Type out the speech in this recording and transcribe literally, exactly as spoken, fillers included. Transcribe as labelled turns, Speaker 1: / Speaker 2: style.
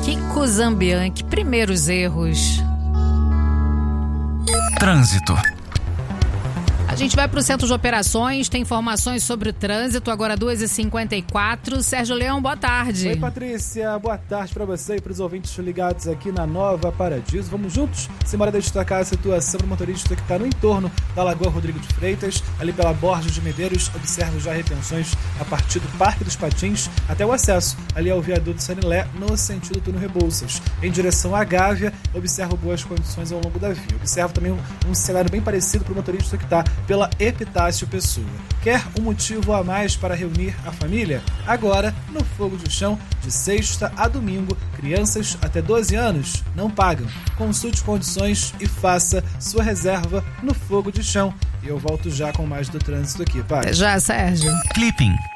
Speaker 1: Kiko Zambianchi, primeiros erros.
Speaker 2: Trânsito.
Speaker 1: A gente vai para o centro de operações, tem informações sobre o trânsito, agora duas e cinquenta e quatro. Sérgio Leão, boa tarde.
Speaker 3: Oi, Patrícia, boa tarde para você e para os ouvintes ligados aqui na Nova Paradiso. Vamos juntos? Simbora destacar a situação do motorista que está no entorno da Lagoa Rodrigo de Freitas, ali pela Borges de Medeiros. Observa já retenções a partir do Parque dos Patins até o acesso ali ao viaduto Sanilé, no sentido Túnel Rebouças. Em direção à Gávea, observa boas condições ao longo da via. Observa também um, um cenário bem parecido para o motorista que está pela Epitácio Pessoa. Quer um motivo a mais para reunir a família? Agora, no Fogo de Chão, de sexta a domingo, crianças até doze anos não pagam. Consulte condições e faça sua reserva no Fogo de Chão. E eu volto já com mais do trânsito aqui, pai.
Speaker 1: Já, Sérgio.
Speaker 2: Clipping.